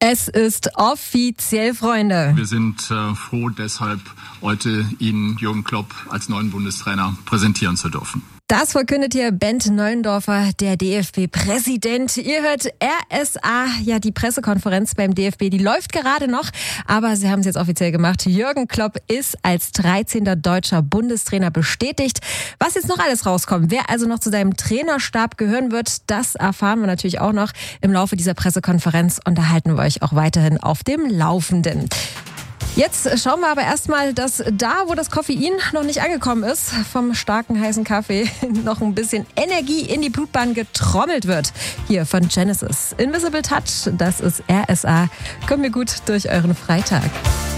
Es ist offiziell, Freunde. Wir sind froh, deshalb heute Ihnen Jürgen Klopp als neuen Bundestrainer präsentieren zu dürfen. Das verkündet hier Bent Neuendorfer, der DFB-Präsident. Ihr hört RSA, ja, die Pressekonferenz beim DFB, die läuft gerade noch, aber sie haben es jetzt offiziell gemacht. Jürgen Klopp ist als 13. deutscher Bundestrainer bestätigt. Was jetzt noch alles rauskommt, wer also noch zu seinem Trainerstab gehören wird, das erfahren wir natürlich auch noch im Laufe dieser Pressekonferenz und da halten wir euch auch weiterhin auf dem Laufenden. Jetzt schauen wir aber erstmal, dass da, wo das Koffein noch nicht angekommen ist, vom starken heißen Kaffee noch ein bisschen Energie in die Blutbahn getrommelt wird. Hier von Genesis. Invisible Touch, das ist RSA. Kommt mir gut durch euren Freitag.